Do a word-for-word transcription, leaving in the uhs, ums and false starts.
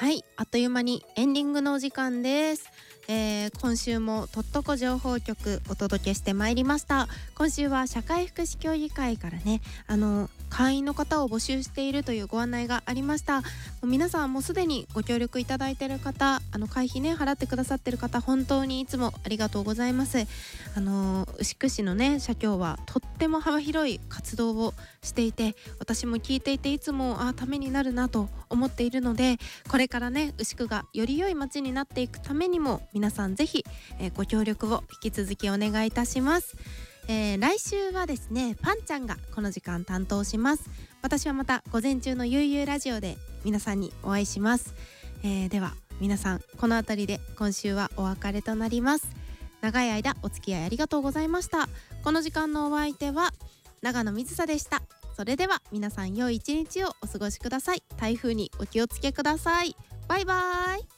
はい、あっという間にエンディングのお時間です。えー、今週もとっとこ情報局お届けしてまいりました。今週は社会福祉協議会からね、あの会員の方を募集しているというご案内がありました。もう皆さんもすでにご協力いただいている方、あの会費ね払ってくださっている方、本当にいつもありがとうございます。あの牛久市のね社協はとっても幅広い活動をしていて、私も聞いていていつもあためになるなと思っているので、これからね牛久がより良い街になっていくためにも皆さんぜひ、えー、ご協力を引き続きお願いいたします。えー、来週はですねパンちゃんがこの時間担当します。私はまた午前中のゆうゆうラジオで皆さんにお会いします。えー、では皆さんこのあたりで今週はお別れとなります。長い間お付き合いありがとうございました。この時間のお相手は長野水沙でした。それでは皆さん良い一日をお過ごしください。台風にお気をつけください。バイバーイ。